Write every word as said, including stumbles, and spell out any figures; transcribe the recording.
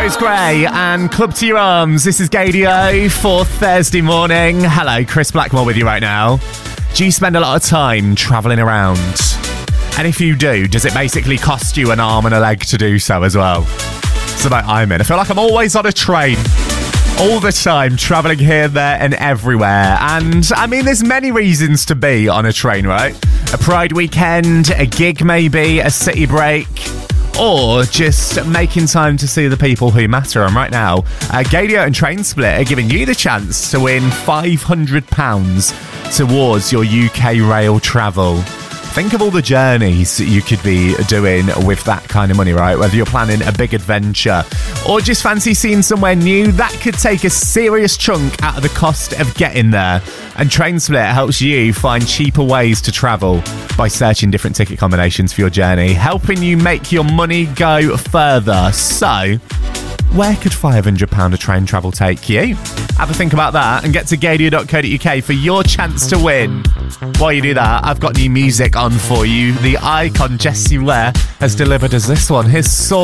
Darius Gray and Club to Your Arms. This is Gadio for Thursday morning. Hello, Chris Blackmore with you right now. Do you spend a lot of time travelling around? And if you do, does it basically cost you an arm and a leg to do so as well? It's the boat I'm in. I feel like I'm always on a train. All the time, travelling here, there and everywhere. And, I mean, there's many reasons to be on a train, right? A Pride weekend, a gig maybe, a city break, or just making time to see the people who matter. And right now, uh, Gadio and Train Split are giving you the chance to win five hundred pounds towards your U K rail travel. Think of all the journeys that you could be doing with that kind of money, right? Whether you're planning a big adventure or just fancy seeing somewhere new, that could take a serious chunk out of the cost of getting there. And Train Split helps you find cheaper ways to travel by searching different ticket combinations for your journey, helping you make your money go further. So, where could five hundred pounds of train travel take you? Have a think about that and get to gadio dot co dot uk for your chance to win. While you do that, I've got new music on for you. The icon Jessie Ware has delivered us this one. His song.